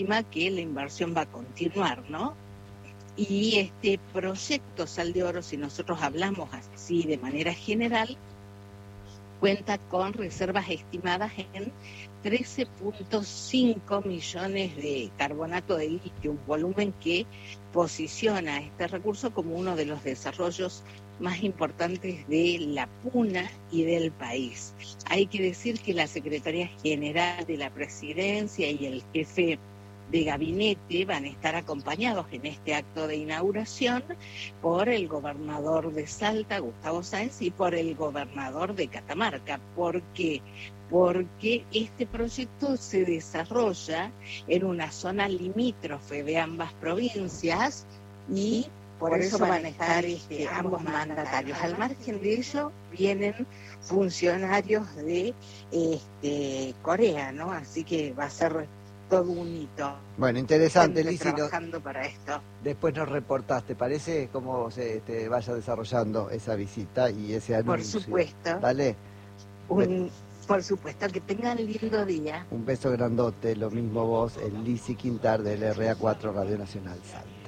estima que la inversión va a continuar, ¿no? Y este proyecto Sal de Oro, si nosotros hablamos así de manera general, cuenta con reservas estimadas en 13.5 millones de carbonato de litio, un volumen que posiciona este recurso como uno de los desarrollos más importantes de la Puna y del país. Hay que decir que la Secretaría General de la Presidencia y el jefe de gabinete van a estar acompañados en este acto de inauguración por el gobernador de Salta, Gustavo Sáenz, y por el gobernador de Catamarca. ¿Por qué? Porque este proyecto se desarrolla en una zona limítrofe de ambas provincias y por eso van a estar ambos mandatarios. Al margen de ello vienen funcionarios de Corea, ¿no? Así que va a ser todo un hito. Bueno, interesante, Lizzy. Trabajando para esto. Después nos reportás, ¿te parece? Cómo se vaya desarrollando esa visita y ese anuncio. Por supuesto. Dale. Por supuesto, que tengan lindo día. Un beso grandote, lo mismo vos, el Lizzy Quintar del RA4 Radio Nacional Salta.